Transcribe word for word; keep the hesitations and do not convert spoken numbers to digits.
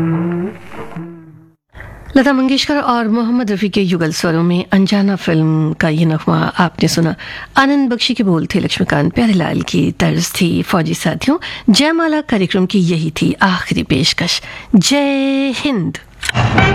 लता मंगेशकर और मोहम्मद रफ़ी के युगल स्वरों में अनजाना फिल्म का ये नगमा आपने सुना। आनंद बख्शी के बोल थे, लक्ष्मीकांत प्यारेलाल की तर्ज थी। फौजी साथियों, जयमाला कार्यक्रम की यही थी आखिरी पेशकश। जय हिंद।